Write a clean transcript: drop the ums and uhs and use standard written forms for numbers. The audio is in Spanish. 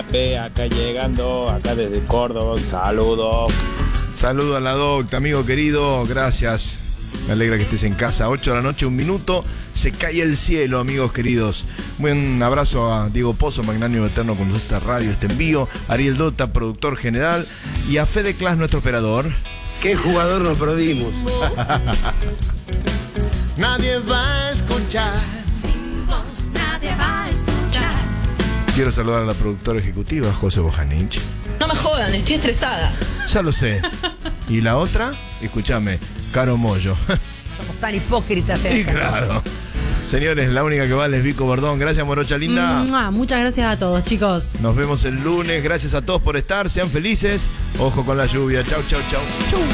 Acá llegando, acá desde Córdoba, saludos. Saludo a la docta, amigo querido, gracias. Me alegra que estés en casa. 8 de la noche, 1 minuto. Se cae el cielo, amigos queridos. Un abrazo a Diego Pozo, magnánimo eterno con esta radio, este envío. Ariel Dota, productor general. Y a Fede Clas, nuestro operador. ¿Qué jugador nos perdimos? Nadie va a escuchar. Sin vos nadie va a escuchar. Quiero saludar a la productora ejecutiva, José Bojanich. No me jodan, estoy estresada. Ya lo sé. ¿Y la otra? Escúchame, Caro Mollo. Somos tan hipócritas. Y claro. Señores, la única que vale es Vico Bordón. Gracias, Morocha linda. Muchas gracias a todos, chicos. Nos vemos el lunes. Gracias a todos por estar. Sean felices. Ojo con la lluvia. Chau, chau, chau.